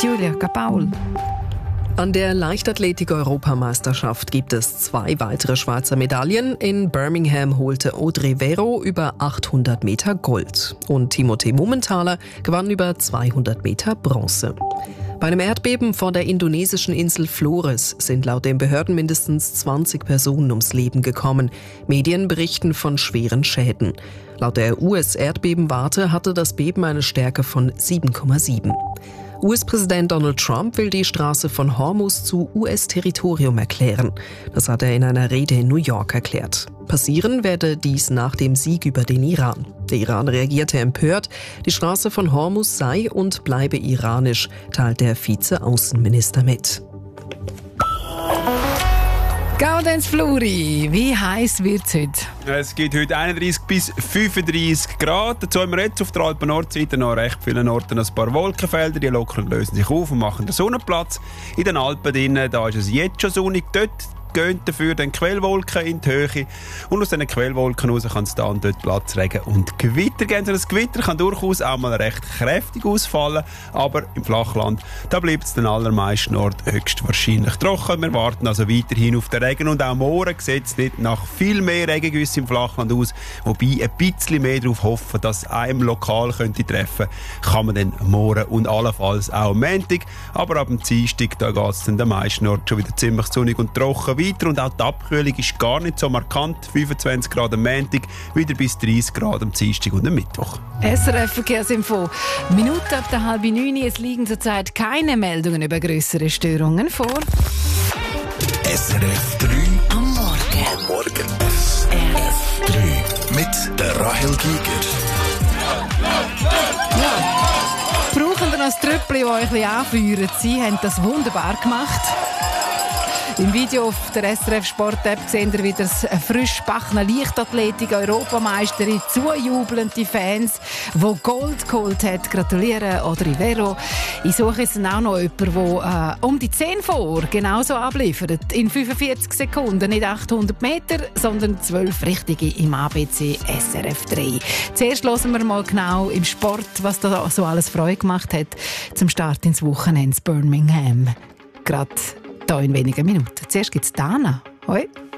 Julia Capaul. An der Leichtathletik-Europameisterschaft gibt es 2 weitere Schweizer Medaillen. In Birmingham holte Audrey Vero über 800 Meter Gold und Timothée Mumenthaler gewann über 200 Meter Bronze. Bei einem Erdbeben vor der indonesischen Insel Flores sind laut den Behörden mindestens 20 Personen ums Leben gekommen. Medien berichten von schweren Schäden. Laut der US-Erdbebenwarte hatte das Beben eine Stärke von 7,7. US-Präsident Donald Trump will die Straße von Hormuz zu US-Territorium erklären. Das hat er in einer Rede in New York erklärt. Passieren werde dies nach dem Sieg über den Iran. Der Iran reagierte empört. Die Straße von Hormuz sei und bleibe iranisch, teilt der Vize-Außenminister mit. Gaudenz Fluri, wie heiß wird es heute? Es gibt heute 31 bis 35 Grad. Dazu haben wir jetzt auf der Alpen-Nordseite noch recht vielen Orten ein paar Wolkenfelder. Die lockern, lösen sich auf und machen den Sonnenplatz. In den Alpen drinnen, da ist es jetzt schon sonnig. Dort gehen dafür dann Quellwolken in die Höhe. Und aus diesen Quellwolken raus kann es da und dort Platzregen und Gewitter geben. So ein Gewitter kann durchaus auch mal recht kräftig ausfallen. Aber im Flachland, da bleibt es den allermeisten Orten höchstwahrscheinlich trocken. Wir warten also weiterhin auf den Regen. Und auch morgen sieht es nicht nach viel mehr Regengüsse im Flachland aus. Wobei ein bisschen mehr darauf hoffen, dass einem lokal könnte treffen, kann man dann morgen und allenfalls auch am Montag. Aber ab dem Dienstag, da geht es dann den meisten Orten schon wieder ziemlich sonnig und trocken weiter. Und auch die Abkühlung ist gar nicht so markant. 25 Grad am Montag, wieder bis 30 Grad am Dienstag und am Mittwoch. SRF Verkehrsinfo. Minute ab der 8:30. Es liegen zurzeit keine Meldungen über grössere Störungen vor. SRF 3 am Morgen. Am Morgen. SRF 3 mit der Rahel Giger. Brauchen wir noch ein Tröppchen, das euch ein bisschen anfeuert? Sie haben das wunderbar gemacht. Im Video auf der SRF Sport-App sehen wir wieder das frisch backene Leichtathletik-Europameisterin, zujubelnde Fans, die Gold geholt hat. Gratulieren, Audrey Vero. Ich suche jetzt auch noch jemanden, der um die 10 vor genauso abliefert. In 45 Sekunden, nicht 800 Meter, sondern 12 richtige im ABC SRF 3. Zuerst hören wir mal genau im Sport, was da so alles Freude gemacht hat. Zum Start ins Wochenende Birmingham. Gerade hier in wenigen Minuten. Zuerst gibt es Dana. Hoi.